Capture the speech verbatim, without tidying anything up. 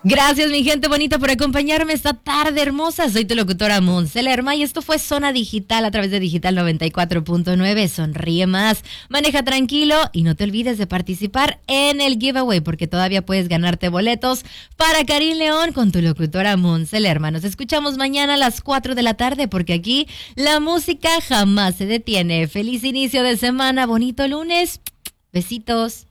Gracias, mi gente bonita, por acompañarme esta tarde hermosa. Soy tu locutora Monse Lerma y esto fue Zona Digital a través de Digital noventa y cuatro punto nueve. Sonríe más, maneja tranquilo y no te olvides de participar en el giveaway porque todavía puedes ganarte boletos para Karim León con tu locutora Monse Lerma. Nos escuchamos mañana a las cuatro de la tarde porque aquí la música jamás se detiene. Feliz inicio de semana, bonito lunes. Besitos.